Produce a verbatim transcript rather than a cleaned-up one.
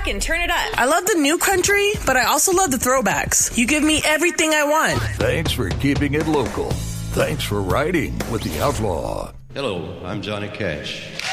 and turn it up. I love the new country, but I also love the throwbacks. You give me everything I want. Thanks for keeping it local. Thanks for riding with the Outlaw. Hello, I'm Johnny Cash.